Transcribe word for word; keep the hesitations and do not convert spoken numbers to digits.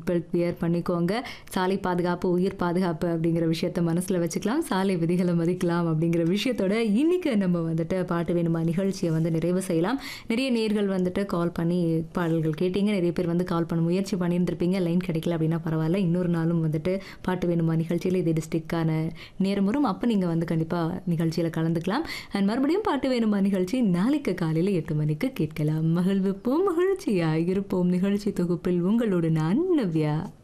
Belt wear பண்ணிக்கோங்க. சாலை பாதுகாப்பு, உயிர் பாதுகாப்பு அப்படிங்கிற விஷயத்த மனசுல வச்சுக்கலாம். சாலை விதிகளை மதிக்கலாம் அப்படிங்கிற விஷயத்தோட இன்னைக்கு நம்ம வந்துட்டு பாட்டு வேணுமா நிகழ்ச்சியை வந்து நிறைவு செய்யலாம். நிறைய நேர்கள் வந்துட்டு கால் பண்ணி பாடல்கள் கேட்டீங்க. நிறைய பேர் வந்து கால் பண்ண முயற்சி பண்ணியிருந்திருப்பீங்க. லைன் கிடைக்கல அப்படின்னா பரவாயில்ல. இன்னொரு நாளும் வந்துட்டு பாட்டு வேணுமா நிகழ்ச்சியில் இது டிஸ்ட்ரிக்டான நேரம் வரும். அப்போ நீங்கள் வந்து கண்டிப்பாக நிகழ்ச்சியில் கலந்துக்கலாம். அண்ட் மறுபடியும் பாட்டு வேணுமா நிகழ்ச்சி நாளைக்கு காலையில் எட்டு மணிக்கு கேட்கலாம். மகிழ்விப்போம், மகிழ்ச்சியாக இருப்போம். நிகழ்ச்சி தொகுப்பில் உங்களோடு நான் நவ்யா.